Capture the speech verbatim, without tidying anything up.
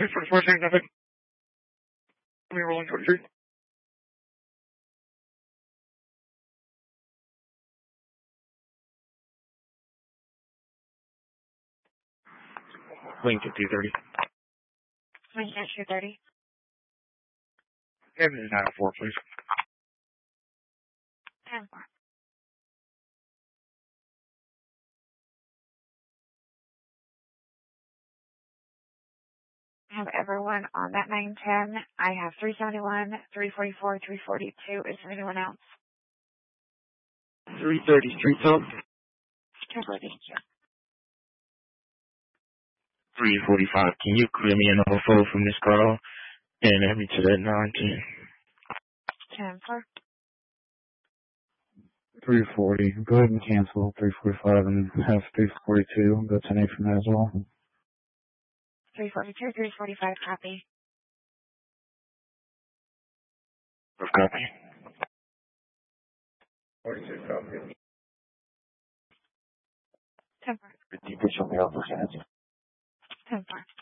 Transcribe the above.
for the first thing, nothing. Let me rolling twenty-three. Link at two thirty. Link at two thirty. And then nine oh four, please. ten four. I have everyone on that nine ten. I have three seventy-one, three forty-four, three forty-two. Is there anyone else? three thirty, Street Talk. Kimberly, thank you. three forty-five, can you clear me an overflow from this call and add me to that nine ten? ten four. three forty, go ahead and cancel three forty-five and have three forty-two. Go ten eight from that as well. three forty-two, three forty-five, copy. Copy. forty-six, copy. ten four. fifty, push on the other hand. ten four.